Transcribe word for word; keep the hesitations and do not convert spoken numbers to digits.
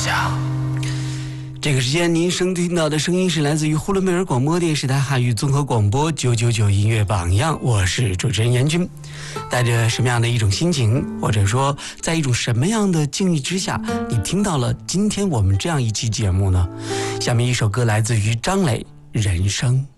家。 这个时间您收听到的声音是来自于呼伦贝尔广播电视台汉语综合广播九九九音乐榜样，我是主持人严军。带着什么样的一种心情，或者说在一种什么样的境遇之下，你听到了今天我们这样一期节目呢？下面一首歌来自于张磊，人生。